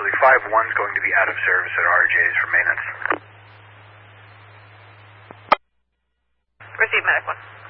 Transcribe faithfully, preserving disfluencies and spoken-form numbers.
actually. five one is going to be out of service at R J's for maintenance. Receive medic one.